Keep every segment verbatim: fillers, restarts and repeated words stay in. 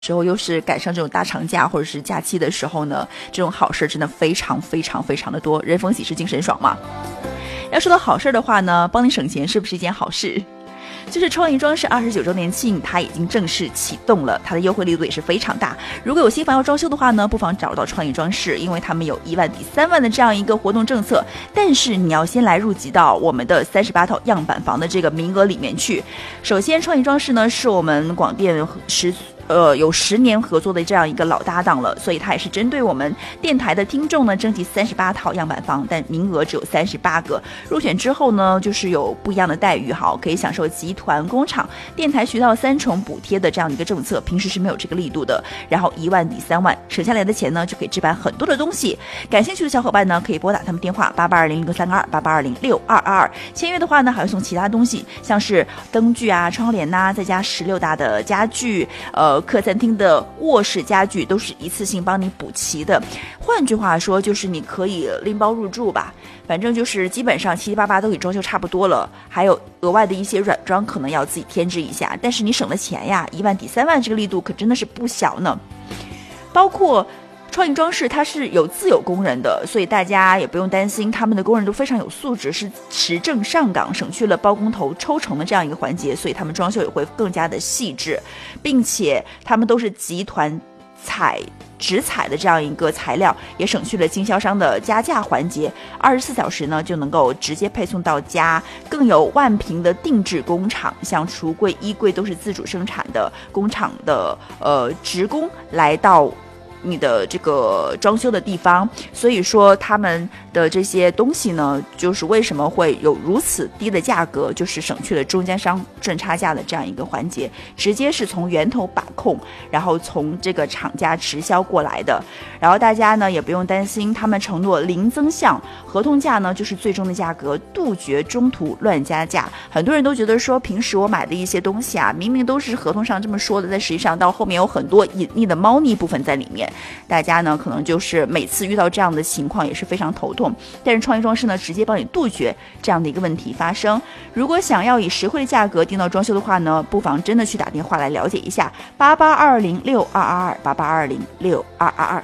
时候又是赶上这种大长假或者是假期的时候呢，这种好事真的非常非常非常的多，人逢喜事精神爽嘛。要说到好事的话呢，帮你省钱是不是一件好事？就是创意装饰二十九周年庆，它已经正式启动了，它的优惠力度也是非常大。如果有新房要装修的话呢，不妨找到创意装饰，因为他们有一万抵三万的这样一个活动政策。但是你要先来入籍到我们的三十八套样板房的这个名额里面去。首先，创意装饰呢是我们广电十呃有十年合作的这样一个老搭档了，所以它也是针对我们电台的听众呢征集三十八套样板房，但名额只有三十八个。入选之后呢，就是有不一样的待遇，好，可以享受集团、工厂、电台渠道三重补贴的这样的一个政策，平时是没有这个力度的。然后一万抵三万，省下来的钱呢就可以置办很多的东西。感兴趣的小伙伴呢，可以拨打他们电话八八二零六三二八八二零六二二二。签约的话呢，还会送其他东西，像是灯具啊、窗帘呐、啊，再加十六大的家具，呃，客餐厅的卧室家具都是一次性帮你补齐的。换句话说，就是你可以拎包入住吧，反正就是基本上七七八八都给装修差不多了，还有额外的一些软装可能要自己添置一下，但是你省了钱呀，一万抵三万这个力度可真的是不小呢。包括创意装饰它是有自有工人的，所以大家也不用担心，他们的工人都非常有素质，是持证上岗，省去了包工头抽成的这样一个环节，所以他们装修也会更加的细致，并且他们都是集团采直采的这样一个材料，也省去了经销商的加价环节，二十四小时呢就能够直接配送到家。更有万平的定制工厂，像橱柜、衣柜都是自主生产的，工厂的呃职工来到你的这个装修的地方，所以说他们的这些东西呢，就是为什么会有如此低的价格，就是省去了中间商赚差价的这样一个环节，直接是从源头把控，然后从这个厂家直销过来的。然后大家呢也不用担心，他们承诺零增项，合同价呢就是最终的价格，杜绝中途乱加价。很多人都觉得说，平时我买的一些东西啊，明明都是合同上这么说的，但实际上到后面有很多隐匿的猫腻部分在里面。大家呢可能就是每次遇到这样的情况也是非常头痛，但是创意装饰呢直接帮你杜绝这样的一个问题发生。如果想要以实惠的价格订到装修的话呢，不妨真的去打电话来了解一下，八八二零六二二二八八二零六二二二。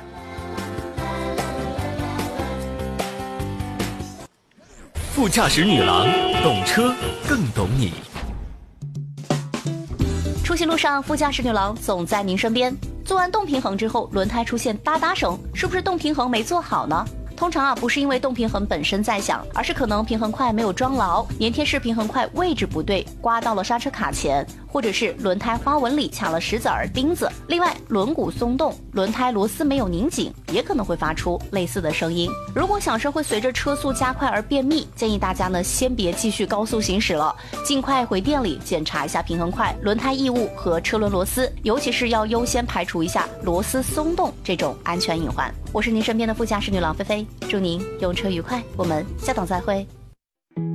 副驾驶女郎懂车更懂你。 出行路上，副驾驶女郎总在您身边。做完动平衡之后，轮胎出现哒哒声，是不是动平衡没做好呢？通常啊，不是因为动平衡本身在响，而是可能平衡块没有装牢，粘贴式平衡块位置不对，刮到了刹车卡钳，或者是轮胎花纹里卡了石子儿、钉子。另外，轮毂松动，轮胎螺丝没有拧紧，也可能会发出类似的声音。如果响声会随着车速加快而变密，建议大家呢先别继续高速行驶了，尽快回店里检查一下平衡块、轮胎异物和车轮螺丝，尤其是要优先排除一下螺丝松动这种安全隐患。我是您身边的副驾驶女郎菲菲，祝您用车愉快，我们下档再会。